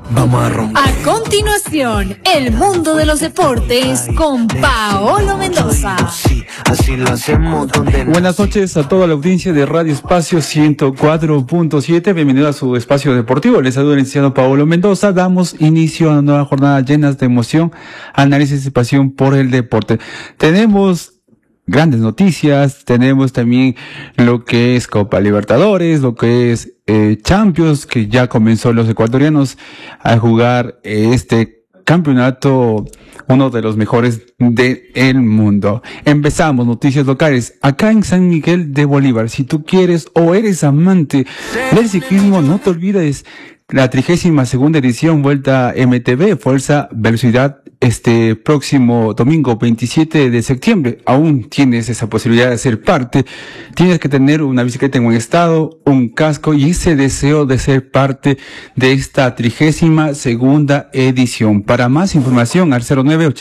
Vamos a romper. A continuación, el mundo de los deportes con Paolo Mendoza. Así lo hacemos donde... Buenas noches a toda la audiencia de Radio Espacio 104.7. Bienvenido a su espacio deportivo. Les saluda el licenciado Paolo Mendoza. Damos inicio a una nueva jornada llena de emoción, análisis y pasión por el deporte. Tenemos grandes noticias, tenemos también lo que es Copa Libertadores, lo que es Champions, que ya comenzó los ecuatorianos a jugar este campeonato, uno de los mejores del mundo. Empezamos, noticias locales, acá en San Miguel de Bolívar. Si tú quieres o eres amante del ciclismo, no te olvides la 32ª edición Vuelta MTB, Fuerza Velocidad, este próximo domingo 27 de septiembre. Aún tienes esa posibilidad de ser parte. Tienes que tener una bicicleta en buen estado, un casco y ese deseo de ser parte de esta 32ª edición. Para más información al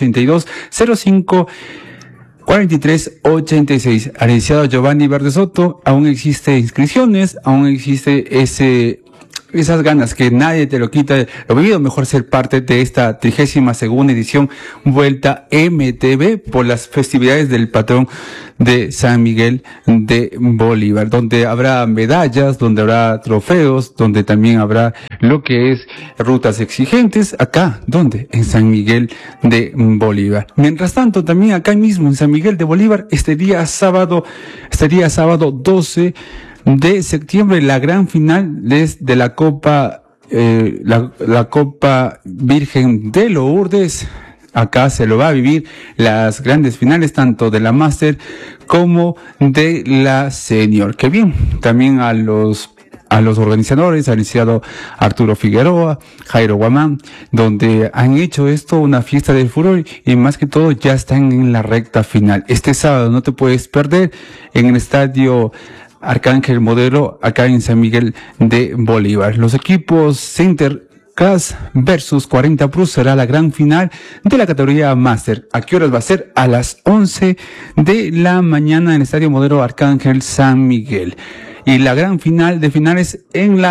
0982054386. Al licenciado Giovanni Verde Soto, aún existe inscripciones, aún existe esas ganas que nadie te lo quita. Lo vivido, mejor ser parte de esta 32ª edición Vuelta MTB por las festividades del patrón de San Miguel de Bolívar, donde habrá medallas, donde habrá trofeos, donde también habrá lo que es rutas exigentes. Acá, ¿dónde? En San Miguel de Bolívar. Mientras tanto, también acá mismo en San Miguel de Bolívar, este día sábado 12 de septiembre, la gran final de la Copa, la Copa Virgen de Lourdes. Acá se lo va a vivir las grandes finales, tanto de la Master como de la Senior. Qué bien. También a los organizadores, al licenciado Arturo Figueroa, Jairo Guamán, donde han hecho esto una fiesta del furor y más que todo ya están en la recta final. Este sábado no te puedes perder en el estadio Arcángel Modelo, acá en San Miguel de Bolívar. Los equipos Center Class versus 40 Plus será la gran final de la categoría Master. ¿A qué horas va a ser? A las 11 de la mañana en el estadio Modelo Arcángel San Miguel. Y la gran final de finales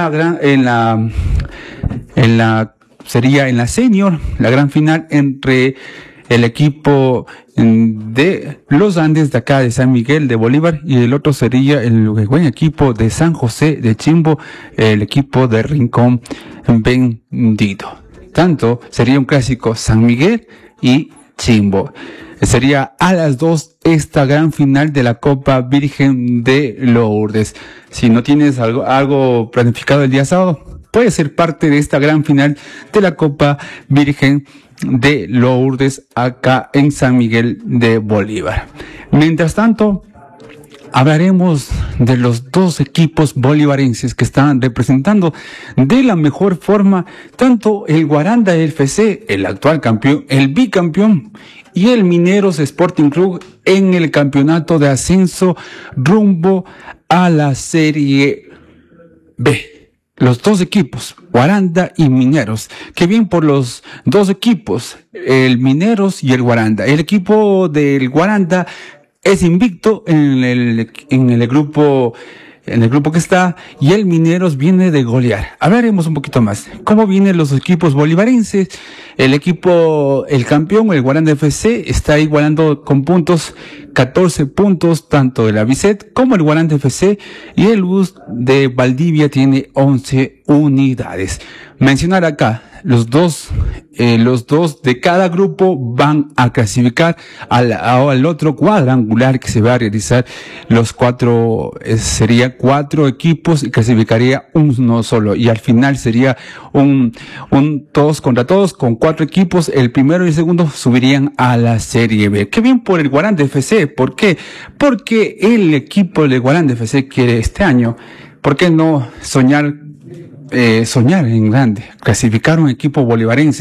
sería en la Senior, la gran final entre el equipo de los Andes de acá de San Miguel de Bolívar y el otro sería el buen equipo de San José de Chimbo, el equipo de Rincón Bendito. Tanto sería un clásico San Miguel y Chimbo. Sería a las 2 esta gran final de la Copa Virgen de Lourdes. Si no tienes algo planificado el día sábado, puedes ser parte de esta gran final de la Copa Virgen de Lourdes acá en San Miguel de Bolívar. Mientras tanto, hablaremos de los dos equipos bolivarenses que están representando de la mejor forma tanto el Guaranda FC, el actual campeón, el bicampeón, y el Mineros Sporting Club en el campeonato de ascenso rumbo a la Serie B. Los dos equipos, Guaranda y Mineros. Qué bien por los dos equipos, el Mineros y el Guaranda. El equipo del Guaranda es invicto en el grupo que está, y el Mineros viene de golear. Hablaremos un poquito más. ¿Cómo vienen los equipos bolivarenses? El campeón, el Guaranda FC, está igualando con puntos, 14 puntos, tanto el Avicet como el Guaranda FC, y el Bus de Valdivia tiene 11 unidades. Mencionar acá, los dos de cada grupo van a clasificar al otro cuadrangular que se va a realizar. Sería 4 equipos y clasificaría uno solo. Y al final sería un todos contra todos con 4 equipos. El primero y el segundo subirían a la Serie B. Qué bien por el Guaranda FC. ¿Por qué? Porque el equipo de Guaranda FC quiere este año, ¿por qué no soñar en grande? Clasificar un equipo bolivarense.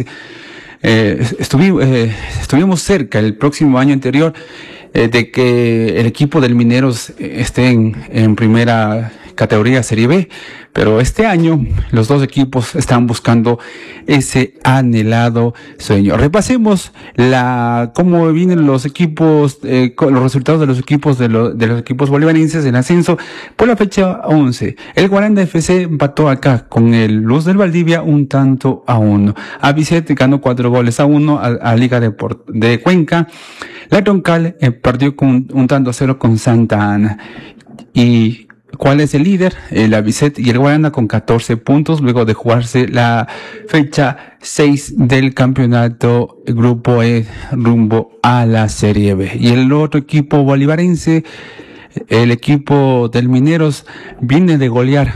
Estuvimos cerca el próximo año anterior de que el equipo del Mineros esté en primera categoría Serie B, pero este año los dos equipos están buscando ese anhelado sueño. Repasemos cómo vienen los equipos, los resultados de los equipos de los equipos bolivarenses en ascenso por la fecha 11. El Guaranda FC empató acá con el Luz del Valdivia 1-1. Avicet ganó 4-1 a Liga de Cuenca. La Troncal perdió con 1-0 con Santa Ana. ¿Y cuál es el líder? El Avicet y el Guaranda con 14 puntos luego de jugarse la fecha 6 del campeonato Grupo E rumbo a la Serie B. Y el otro equipo bolivarense, el equipo del Mineros, viene de golear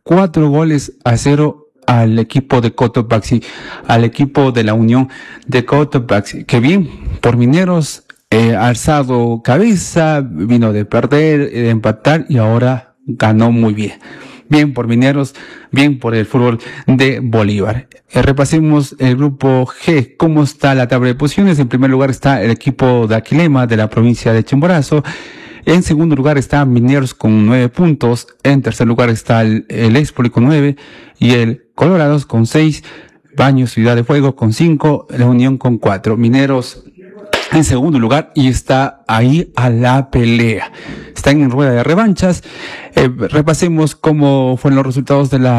4-0 al equipo de Cotopaxi, al equipo de la Unión de Cotopaxi. Que bien, por Mineros, alzado cabeza, vino de perder, de empatar y ahora ganó muy bien. Bien por Mineros, bien por el fútbol de Bolívar. Repasemos el grupo G. ¿Cómo está la tabla de posiciones? En primer lugar está el equipo de Aquilema de la provincia de Chimborazo. En segundo lugar está Mineros con 9 puntos. En tercer lugar está el Espoli con 9 y el Colorados con 6. Baños Ciudad de Fuego con 5. La Unión con 4. Mineros en segundo lugar y está ahí a la pelea. Está en rueda de revanchas. Repasemos cómo fueron los resultados de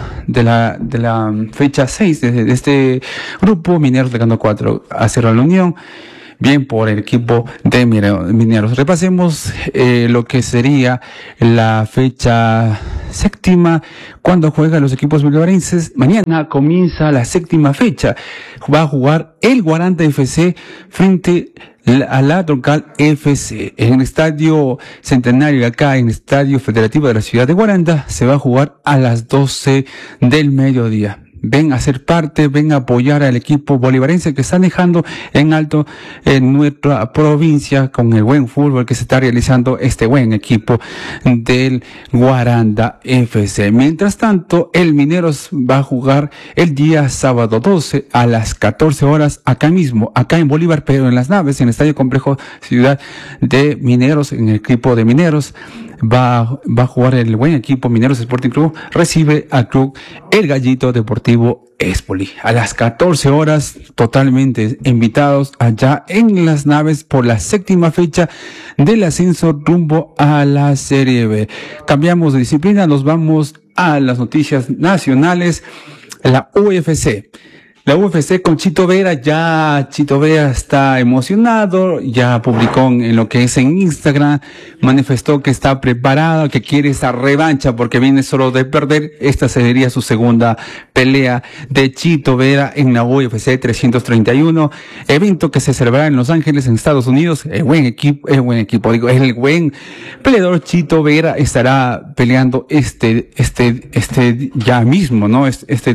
la fecha 6 de este grupo. Mineros le ganó 4-0 a la Unión. Bien por el equipo de Mineros. Repasemos lo que sería la fecha séptima, cuando juegan los equipos bolivarenses. Mañana comienza la séptima fecha. Va a jugar el Guaranda FC frente a la Troncal FC. En el Estadio Centenario, acá en el Estadio Federativo de la ciudad de Guaranda, se va a jugar a las 12 del mediodía. Ven a ser parte, ven a apoyar al equipo bolivarense que está dejando en alto en nuestra provincia con el buen fútbol que se está realizando este buen equipo del Guaranda FC. Mientras tanto, el Mineros va a jugar el día sábado 12 a las 14 horas acá mismo, acá en Bolívar, pero en Las Naves, en el Estadio Complejo Ciudad de Mineros, en el equipo de Mineros. Va a jugar el buen equipo Mineros Sporting Club, recibe al club El Gallito Deportivo Espoli. A las 14 horas, totalmente invitados allá en Las Naves por la séptima fecha del ascenso rumbo a la Serie B. Cambiamos de disciplina, nos vamos a las noticias nacionales. La UFC. La UFC con Chito Vera, ya Chito Vera está emocionado, ya publicó en lo que es en Instagram, manifestó que está preparado, que quiere esa revancha porque viene solo de perder. Esta sería su segunda pelea de Chito Vera en la UFC 331, evento que se celebrará en Los Ángeles, en Estados Unidos. El buen buen peleador Chito Vera estará peleando este ya mismo, ¿no?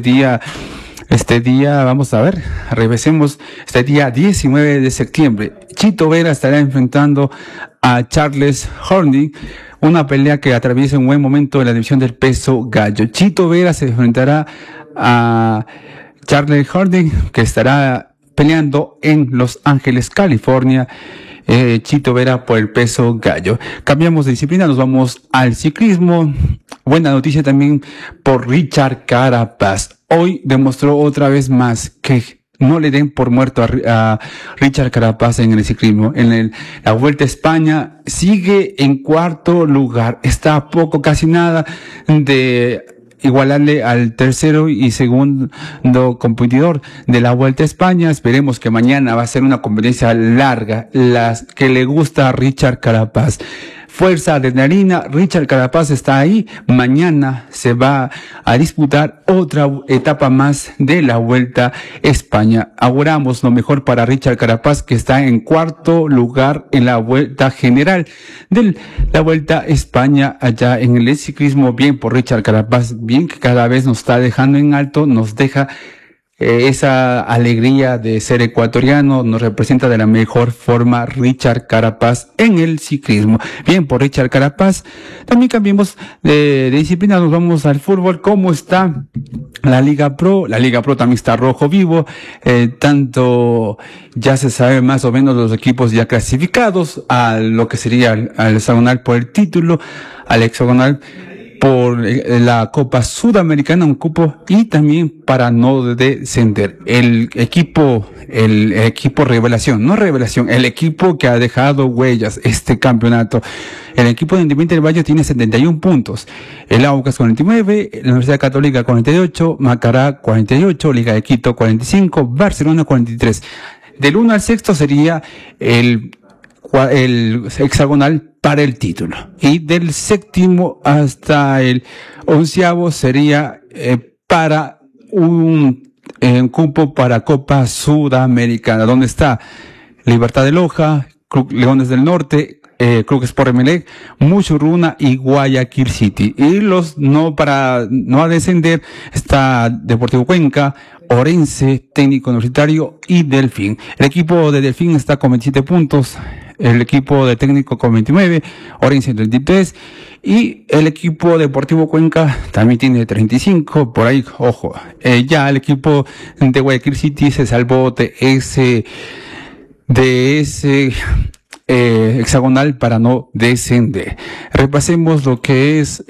Este día, vamos a ver, revisemos, este día 19 de septiembre, Chito Vera estará enfrentando a Charles Jourdain, una pelea que atraviesa un buen momento en la división del peso gallo. Chito Vera se enfrentará a Charles Jourdain, que estará peleando en Los Ángeles, California. Chito Vera por el peso gallo. Cambiamos de disciplina, nos vamos al ciclismo. Buena noticia también por Richard Carapaz. Hoy demostró otra vez más que no le den por muerto a Richard Carapaz en el ciclismo. La Vuelta a España sigue en cuarto lugar. Está a poco, casi nada de igualarle al tercero y segundo competidor de la Vuelta a España. Esperemos que mañana va a ser una competencia larga, las que le gusta a Richard Carapaz. Fuerza, adrenalina, Richard Carapaz está ahí. Mañana se va a disputar otra etapa más de la Vuelta a España. Auguramos lo mejor para Richard Carapaz, que está en cuarto lugar en la Vuelta General de la Vuelta a España allá en el ciclismo. Bien por Richard Carapaz, bien que cada vez nos está dejando en alto, nos deja esa alegría de ser ecuatoriano, nos representa de la mejor forma Richard Carapaz en el ciclismo. Bien por Richard Carapaz. También cambiamos de disciplina, nos vamos al fútbol. ¿Cómo está la Liga Pro? La Liga Pro también está rojo vivo, tanto ya se sabe más o menos los equipos ya clasificados a lo que sería al hexagonal por el título, al hexagonal por la Copa Sudamericana, un cupo, y también para no descender. El equipo revelación, no revelación, el equipo que ha dejado huellas este campeonato. El equipo de Independiente del Valle tiene 71 puntos. El Aucas 49, la Universidad Católica 48, Macará 48, Liga de Quito 45, Barcelona 43. Del 1 al 6 sería el hexagonal para el título. Y del 7º hasta el 11º sería para un cupo para Copa Sudamericana, donde está Libertad de Loja, Leones del Norte, Club Sport Emelec, Muchurruna y Guayaquil City. Y los no a descender está Deportivo Cuenca, Orense, Técnico Universitario y Delfín. El equipo de Delfín está con 27 puntos, el equipo de Técnico con 29, Orense 33 y el equipo Deportivo Cuenca también tiene 35, por ahí, ojo, ya el equipo de Guayaquil City se salvó de ese hexagonal para no descender. Repasemos lo que es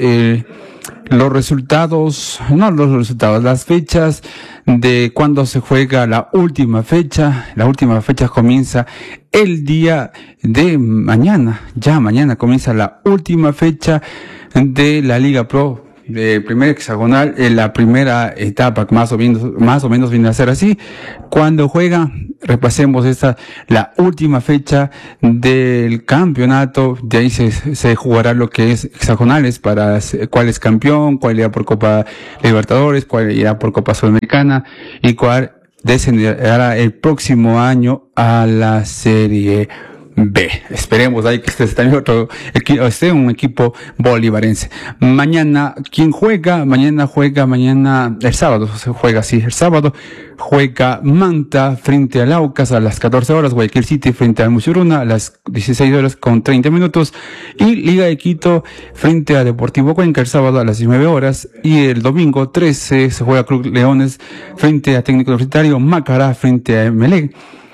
las fechas de cuando se juega la última fecha. La última fecha comienza el día de mañana. Ya mañana comienza la última fecha de la Liga Pro de primer hexagonal, en la primera etapa, más o menos viene a ser así. Cuando juega, repasemos la última fecha del campeonato, de ahí se jugará lo que es hexagonales para cuál es campeón, cuál irá por Copa Libertadores, cuál irá por Copa Sudamericana y cuál descenderá el próximo año a la Serie B. Esperemos ahí que también esté un equipo bolivarense. Mañana, ¿quién juega? Mañana, el sábado se juega así. El sábado juega Manta frente al Aucas a las 14 horas, Guayaquil City frente al Muchurruna a las 16 horas con 30 minutos y Liga de Quito frente a Deportivo Cuenca el sábado a las 19 horas y el domingo 13 se juega Club Leones frente a Técnico Universitario, Macará frente a Emelec.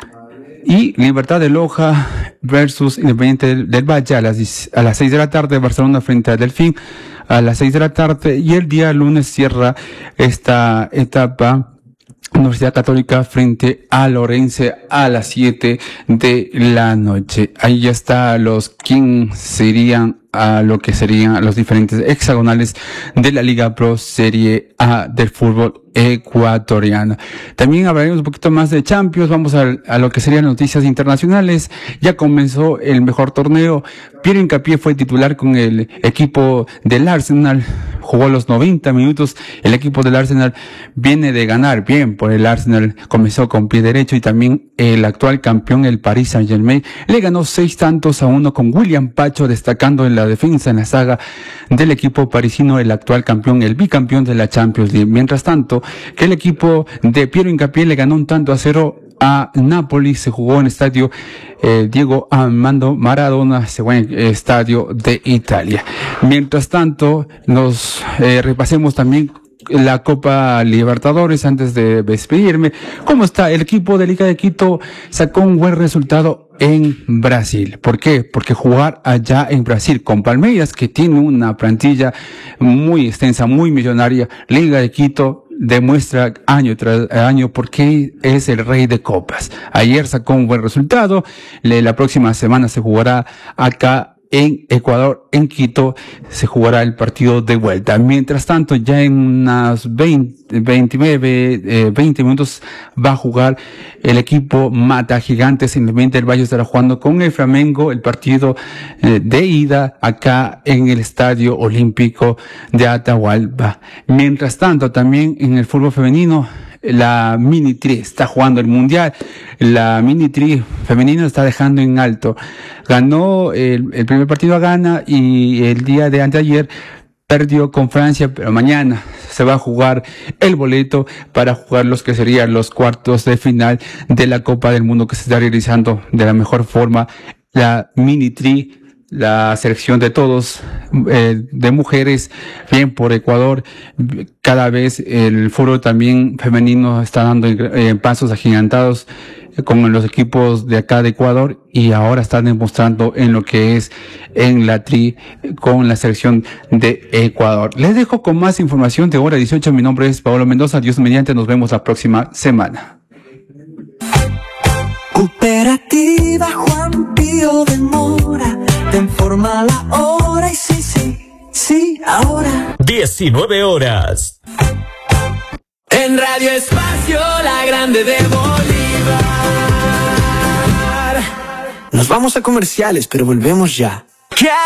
Y Libertad de Loja versus Independiente del Valle a las 6 de la tarde, Barcelona frente a Delfín a las 6 de la tarde y el día lunes cierra esta etapa Universidad Católica frente a Orense a las 7 de la noche. Ahí ya está quién serían a lo que serían los diferentes hexagonales de la Liga Pro Serie A del fútbol ecuatoriano. También hablaremos un poquito más de Champions, vamos a lo que serían noticias internacionales. Ya comenzó el mejor torneo. Piero Hincapié fue titular con el equipo del Arsenal, jugó los 90 minutos. El equipo del Arsenal viene de ganar bien por el Arsenal, comenzó con pie derecho y también el actual campeón, el Paris Saint-Germain, le ganó 6-1 con William Pacho destacando en la defensa en la saga del equipo parisino, el actual campeón, el bicampeón de la Champions League. Mientras tanto, que el equipo de Piero Hincapié le ganó 1-0 a Napoli, se jugó en estadio Diego Armando Maradona, según el estadio de Italia. Mientras tanto, nos repasemos también la Copa Libertadores antes de despedirme. ¿Cómo está? El equipo de Liga de Quito sacó un buen resultado en Brasil. ¿Por qué? Porque jugar allá en Brasil con Palmeiras, que tiene una plantilla muy extensa, muy millonaria, Liga de Quito demuestra año tras año por qué es el rey de copas. Ayer sacó un buen resultado. La próxima semana se jugará acá en Ecuador, en Quito, se jugará el partido de vuelta. Mientras tanto, ya en unas 20 minutos va a jugar el equipo Mata Gigantes. Independiente del Valle estará jugando con el Flamengo el partido de ida acá en el Estadio Olímpico de Atahualpa. Mientras tanto, también en el fútbol femenino, la Mini Tri está jugando el Mundial. La Mini Tri femenino está dejando en alto. Ganó el primer partido a Ghana y el día de anteayer perdió con Francia, pero mañana se va a jugar el boleto para jugar los que serían los cuartos de final de la Copa del Mundo que se está realizando de la mejor forma. La Mini Tri, la selección de todos, de mujeres, bien por Ecuador. Cada vez el fútbol también femenino está dando pasos agigantados. con los equipos de acá de Ecuador y ahora están demostrando en lo que es en la tri con la selección de Ecuador. Les dejo con más información de hora 18. Mi nombre es Paolo Mendoza. Dios mediante, nos vemos la próxima semana. Cooperativa Juan Pío de Mora, te informa la hora y sí, ahora. 19 horas. En Radio Espacio, la grande de Bolívar. Nos vamos a comerciales, pero volvemos ya.